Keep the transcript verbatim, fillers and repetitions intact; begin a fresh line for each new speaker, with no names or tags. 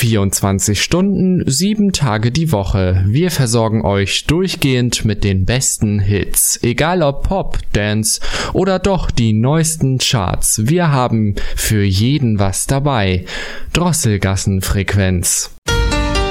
vierundzwanzig Stunden, sieben Tage die Woche. Wir versorgen euch durchgehend mit den besten Hits. Egal ob Pop, Dance oder doch die neuesten Charts. Wir haben für jeden was dabei. Drosselgassenfrequenz.